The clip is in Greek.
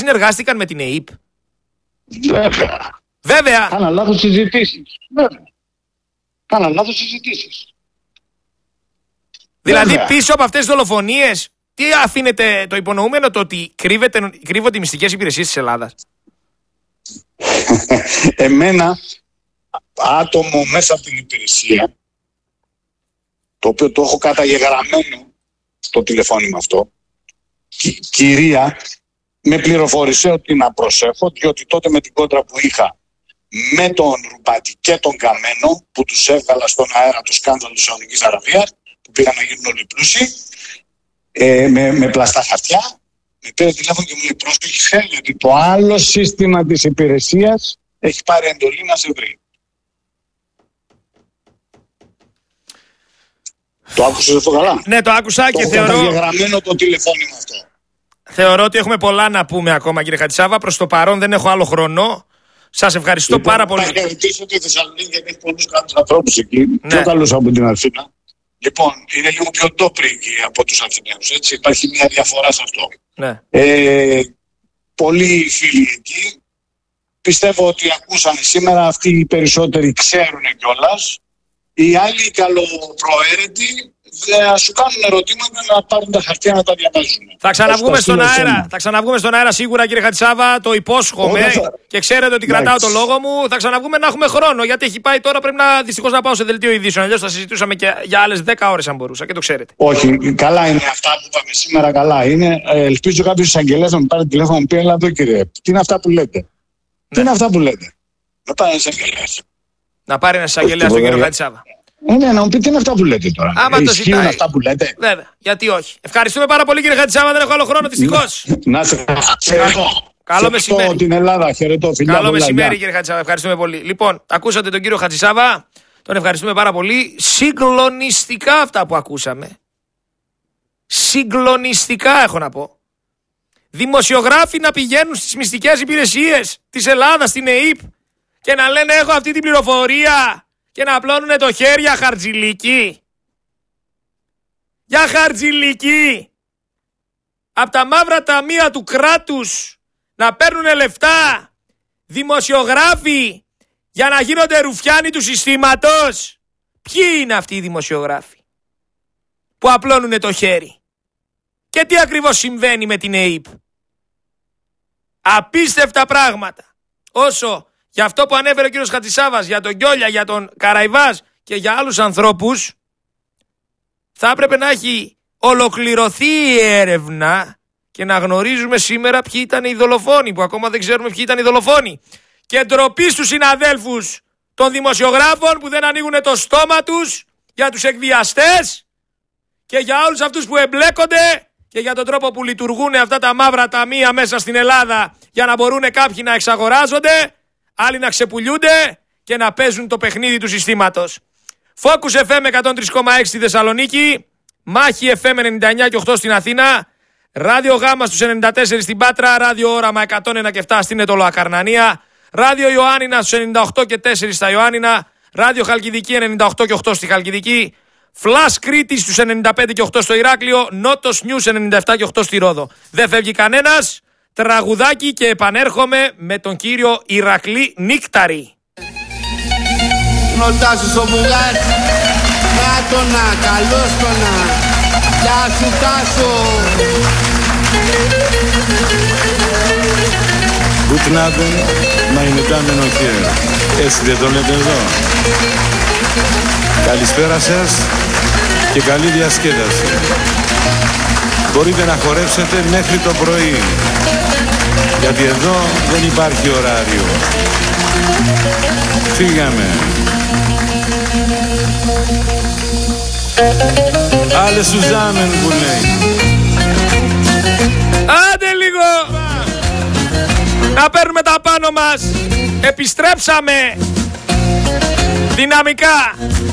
συνεργάστηκαν με την ΕΥΠ? Βέβαια. Κάναν λάθος συζητήσεις. Κάναν λάθος συζητήσεις. Δηλαδή πίσω από αυτές τις δολοφονίες, τι αφήνεται το υπονοούμενο, το ότι κρύβονται οι μυστικές υπηρεσίες της Ελλάδας? Εμένα, άτομο μέσα από την υπηρεσία, το οποίο το έχω καταγεγραμμένο στο τηλεφώνημα αυτό, κυρία, με πληροφόρησε ότι να προσέχω, διότι τότε με την κόντρα που είχα με τον Ρουπάτη και τον Καμένο, που τους έβγαλα στον αέρα το σκάνδαλο της Σαουδικής Αραβίας, που πήγαν να γίνουν όλοι πλούσιοι, με πλαστά χαρτιά, με πήρε τηλέφωνο και μου λέει: πρόσεχε, γιατί το άλλο σύστημα της υπηρεσίας έχει πάρει εντολή να σε βρει. Το άκουσες αυτό καλά? Ναι, το άκουσα και θεωρώ... Το έχω καταγεγραμμένο το τηλεφώνημα αυτό. Θεωρώ ότι έχουμε πολλά να πούμε ακόμα, κύριε Χατζησάβα. Προς το παρόν δεν έχω άλλο χρόνο. Σας ευχαριστώ πάρα πολύ. Θα χαιρετήσω τη Θεσσαλονίκη, γιατί έχει πολλούς καλούς ανθρώπους εκεί. Πιο καλούς από την Αθήνα. Λοιπόν, είναι λίγο πιο ντόπριγκοι από τους Αθηναίους, έτσι. Υπάρχει μια διαφορά σε αυτό. Ναι. Πολλοί φίλοι εκεί. Πιστεύω ότι ακούσανε σήμερα. Αυτοί οι περισσότεροι ξέρουν κιόλας. Οι άλλοι καλοπροαίρετοι θα σου κάνουν ερωτήματα να πάρουν τα χαρτιά να τα διαβάζουν. Θα ξαναβγούμε στον αέρα σίγουρα, κύριε Χατζησάβα, το υπόσχομαι. Και ξέρετε ότι κρατάω το λόγο μου. Θα ξαναβγούμε να έχουμε χρόνο. Γιατί έχει πάει τώρα, πρέπει δυστυχώς να πάω σε δελτίο ειδήσεων. Αλλιώς θα συζητούσαμε και για άλλες 10 ώρες αν μπορούσα, και το ξέρετε. Όχι, καλά είναι αυτά που είπαμε σήμερα, καλά είναι. Ελπίζω κάποιος εισαγγελέας να μου πάρει τηλέφωνο και να μου πει: έλα εδώ, κύριε, τι είναι αυτά που λέτε? Ναι. Τι είναι αυτά που λέτε? Να πάρει ένα εισαγγελέας. Να πάρει ένα εισαγγελέα στον κύριο Χατζησάβα. Ναι, να μου πει τι είναι αυτά που λέτε τώρα. Ισχύουν αυτά που λέτε? Βέβαια, γιατί όχι. Ευχαριστούμε πάρα πολύ, κύριε Χατζησάβα, δεν έχω άλλο χρόνο δυστυχώς. Να σε χαιρετώ. Καλό μεσημέρι. Την Ελλάδα, χαιρετώ, φιλιά. Καλό μεσημέρι, κύριε Χατζησάβα, ευχαριστούμε πολύ. Λοιπόν, ακούσατε τον κύριο Χατζησάβα, τον ευχαριστούμε πάρα πολύ. Συγκλονιστικά αυτά που ακούσαμε. Συγκλονιστικά έχω να πω. Δημοσιογράφοι να πηγαίνουν στις μυστικές υπηρεσίες της Ελλάδας, στην ΕΥΠ, και να λένε: έχω αυτή την πληροφορία, και να απλώνουνε το χέρι για Χαρτζηλίκη. Για Χαρτζηλίκη. Από τα μαύρα ταμεία του κράτους να παίρνουνε λεφτά δημοσιογράφοι για να γίνονται ρουφιάνοι του συστήματος. Ποιοι είναι αυτοί οι δημοσιογράφοι που απλώνουνε το χέρι? Και τι ακριβώς συμβαίνει με την ΕΥΠ? Απίστευτα πράγματα. Όσο για αυτό που ανέφερε ο κύριος Χατζησάβας, για τον Γκιόλια, για τον Καραϊβάζ και για άλλους ανθρώπους, θα έπρεπε να έχει ολοκληρωθεί η έρευνα και να γνωρίζουμε σήμερα ποιοι ήταν οι δολοφόνοι, που ακόμα δεν ξέρουμε ποιοι ήταν οι δολοφόνοι. Και ντροπή στους συναδέλφους των δημοσιογράφων που δεν ανοίγουν το στόμα τους για τους εκβιαστές και για όλους αυτούς που εμπλέκονται και για τον τρόπο που λειτουργούν αυτά τα μαύρα ταμεία μέσα στην Ελλάδα, για να μπορούν κάποιοι να εξαγοράζονται, άλλοι να ξεπουλιούνται και να παίζουν το παιχνίδι του συστήματος. Focus FM 103,6 στη Θεσσαλονίκη, Μάχη FM 99 και 8 στην Αθήνα, Ράδιο Γάμα στους 94 στην Πάτρα, Ράδιο Όραμα 101 και 7 στην Ετωλοακαρνανία, Ράδιο Ιωάννινα στους 98 και 4 στα Ιωάννινα, Ράδιο Χαλκιδική 98 και 8 στη Χαλκιδική, Flash Κρήτη στους 95 και 8 στο Ηράκλειο, Νότος News 97 και 8 στη Ρόδο. Δεν φεύγει κανένας. Τραγουδάκι και επανέρχομαι με τον κύριο Ηρακλή Νίκταρη. Νοτάσου στο μπουγάτι, κάτωνα, καλώς τωνα, γεια σου Τάσο. Guten Abend, meine Damen und Herren. Έτσι δεν το λέτε εδώ? Καλησπέρα σας και καλή διασκέδαση. Μπορείτε να χορέψετε μέχρι το πρωί, γιατί εδώ δεν υπάρχει ωράριο. Φύγαμε. Άλλες Σουζάμεν που λέει. Άντε λίγο! Να παίρνουμε τα πάνω μας. Επιστρέψαμε δυναμικά.